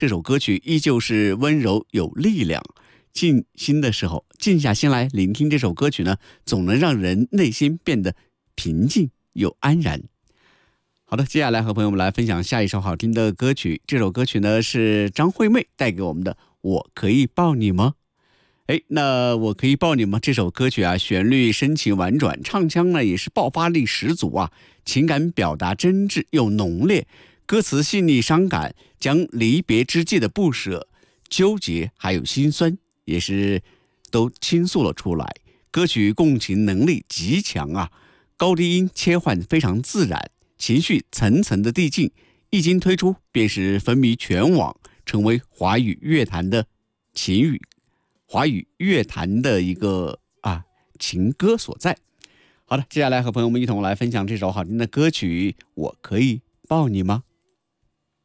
这首歌曲依旧是温柔有力量。静心的时候，静下心来聆听这首歌曲呢，总能让人内心变得平静又安然。好的，接下来和朋友们来分享下一首好听的歌曲。这首歌曲呢是张惠妹带给我们的《我可以抱你吗》。那我可以抱你吗？这首歌曲啊，旋律深情婉转，唱腔呢也是爆发力十足啊，情感表达真挚又浓烈，歌词细腻伤感，将离别之际的不舍、纠结还有心酸也是都倾诉了出来。歌曲共情能力极强啊，高低音切换非常自然，情绪层层的递进，一经推出便是风靡全网，成为华语乐坛的一个情歌所在。好的，接下来和朋友们一同来分享这首好听的歌曲《我可以抱你吗》。